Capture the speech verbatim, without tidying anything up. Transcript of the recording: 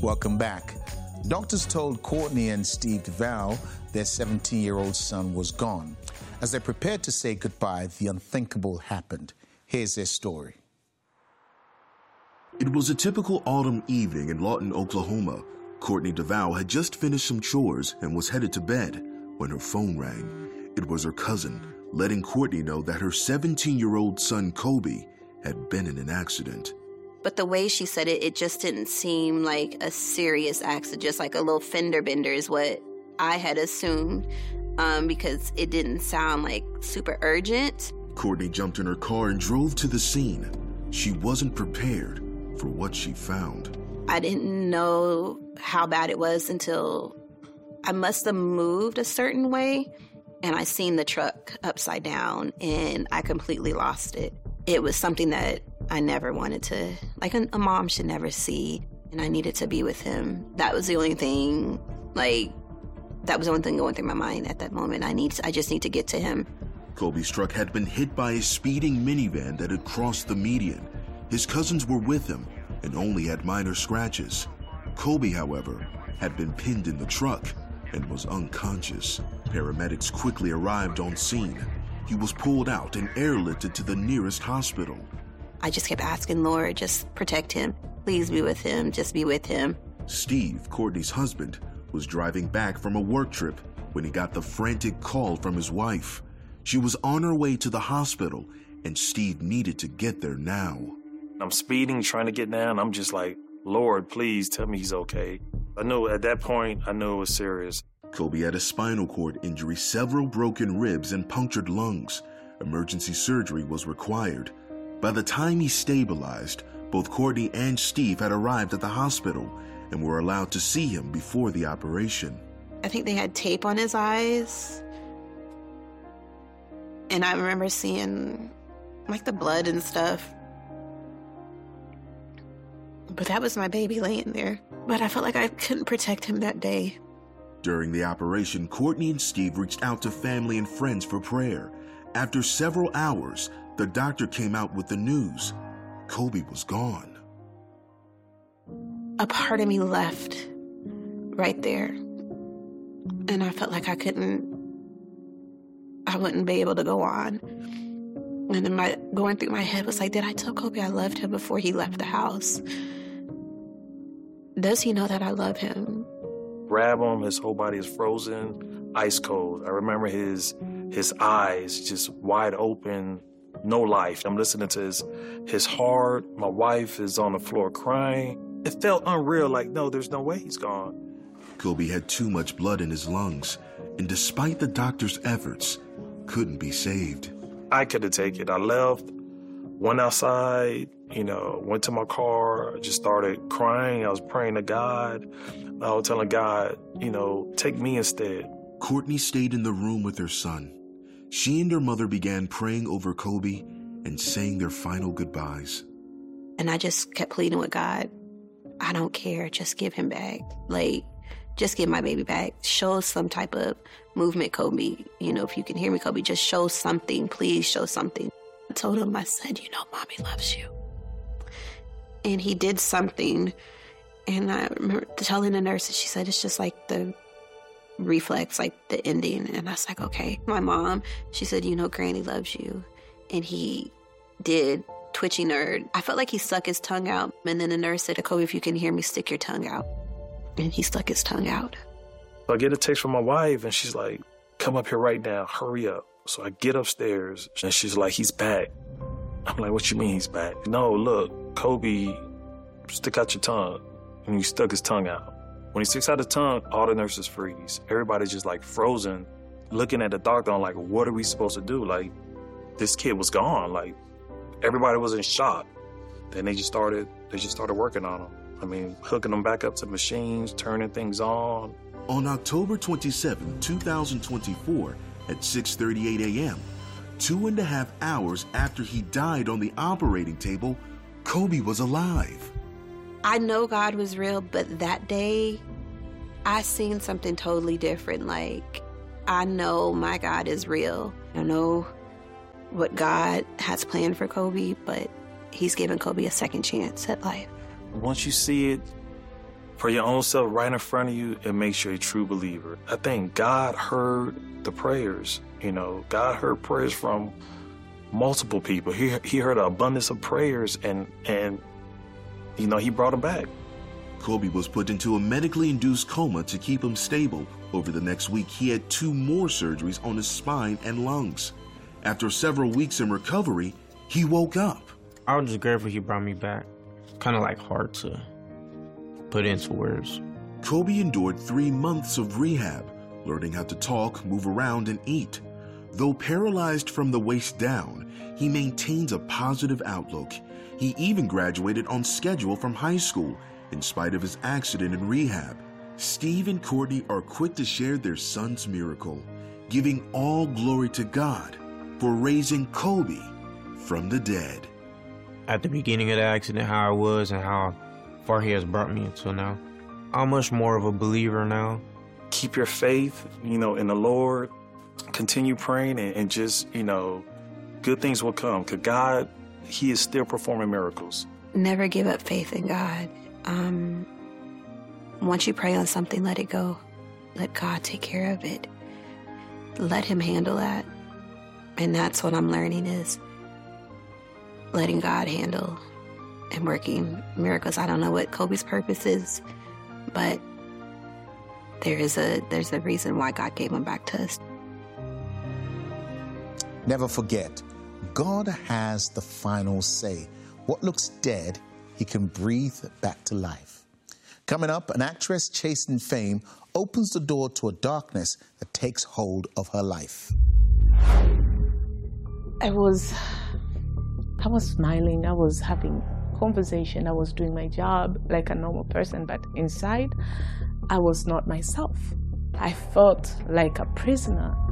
welcome back. Doctors told Courtney and Steve DeVal their seventeen-year-old son was gone. As they prepared to say goodbye, the unthinkable happened. Here's their story. It was a typical autumn evening in Lawton, Oklahoma. Courtney DeVal had just finished some chores and was headed to bed when her phone rang. It was her cousin, letting Courtney know that her seventeen-year-old son, Kobe, had been in an accident. But the way she said it, it just didn't seem like a serious accident, just like a little fender bender is what I had assumed, um, because it didn't sound like super urgent. Courtney jumped in her car and drove to the scene. She wasn't prepared for what she found. I didn't know how bad it was until I must have moved a certain way, and I seen the truck upside down, and I completely lost it. It was something that I never wanted to, like a, a mom should never see, and I needed to be with him. That was the only thing, like, that was the only thing going through my mind at that moment. I need, I just need to get to him. Kobe's truck had been hit by a speeding minivan that had crossed the median. His cousins were with him and only had minor scratches. Kobe, however, had been pinned in the truck and was unconscious. Paramedics quickly arrived on scene. He was pulled out and airlifted to the nearest hospital. I just kept asking, Lord, just protect him. Please be with him. Just be with him. Steve, Courtney's husband, was driving back from a work trip when he got the frantic call from his wife. She was on her way to the hospital, and Steve needed to get there now. I'm speeding, trying to get down. I'm just like, Lord, please tell me he's okay. I knew at that point, I knew it was serious. Kobe had a spinal cord injury, several broken ribs, and punctured lungs. Emergency surgery was required. By the time he stabilized, both Courtney and Steve had arrived at the hospital and were allowed to see him before the operation. I think they had tape on his eyes. And I remember seeing, like, the blood and stuff. But that was my baby laying there. But I felt like I couldn't protect him that day. During the operation, Courtney and Steve reached out to family and friends for prayer. After several hours, the doctor came out with the news. Kobe was gone. A part of me left right there. And I felt like I couldn't, I wouldn't be able to go on. And then my going through my head was like, did I tell Kobe I loved him before he left the house? Does he know that I love him? Grab him, his whole body is frozen, ice cold. I remember his his eyes just wide open, no life. I'm listening to his, his heart. My wife is on the floor crying. It felt unreal, like, no, there's no way he's gone. Kobe had too much blood in his lungs, and despite the doctor's efforts, couldn't be saved. I couldn't take it. I left, went outside, you know, went to my car, just started crying. I was praying to God. I was telling God, you know, take me instead. Courtney stayed in the room with her son. She and her mother began praying over Kobe and saying their final goodbyes. And I just kept pleading with God, I don't care, just give him back. Like, just give my baby back. Show some type of movement, Kobe. You know, if you can hear me, Kobe, just show something. Please show something. I told him, I said, you know, Mommy loves you. And he did something. And I remember telling the nurse, she said, it's just like the reflex, like the ending. And I was like, okay. My mom, she said, you know, Granny loves you. And he did, twitchy nerd. I felt like he stuck his tongue out. And then the nurse said, Kobe, if you can hear me, stick your tongue out. And he stuck his tongue out. So I get a text from my wife, and she's like, come up here right now, hurry up. So I get upstairs, and she's like, he's back. I'm like, what you mean he's back? No, look, Kobe, stick out your tongue. And he stuck his tongue out. When he sticks out his tongue, all the nurses freeze. Everybody's just like frozen, looking at the doctor. I'm like, what are we supposed to do? Like, this kid was gone. Like, everybody was in shock. Then they just started, they just started working on him. I mean, hooking them back up to machines, turning things on. On October twenty-seventh, two thousand twenty-four, at six thirty-eight a.m., two and a half hours after he died on the operating table, Kobe was alive. I know God was real, but that day, I seen something totally different. Like, I know my God is real. I know what God has planned for Kobe, but he's given Kobe a second chance at life. Once you see it, for your own self right in front of you, it makes you a true believer. I think God heard the prayers. You know, God heard prayers from multiple people. He he heard an abundance of prayers, and and you know, he brought him back. Kobe was put into a medically induced coma to keep him stable. Over the next week, he had two more surgeries on his spine and lungs. After several weeks in recovery, he woke up. I was just grateful he brought me back. Kind of like hard to put into words. Kobe endured three months of rehab, learning how to talk, move around, and eat. Though paralyzed from the waist down, he maintains a positive outlook. He even graduated on schedule from high school, in spite of his accident in rehab. Steve and Courtney are quick to share their son's miracle, giving all glory to God for raising Kobe from the dead. At the beginning of the accident, how I was and how far he has brought me until now, I'm much more of a believer now. Keep your faith, you know, in the Lord. Continue praying, and, and just, you know, good things will come. Because God, he is still performing miracles. Never give up faith in God. Um, once you pray on something, let it go. Let God take care of it. Let him handle that. And that's what I'm learning, is letting God handle and working miracles. I don't know what Kobe's purpose is, but there is a there's a reason why God gave him back to us. Never forget, God has the final say. What looks dead, he can breathe back to life. Coming up, an actress chasing fame opens the door to a darkness that takes hold of her life. I was, I was smiling, I was having conversation, I was doing my job like a normal person, but inside, I was not myself. I felt like a prisoner.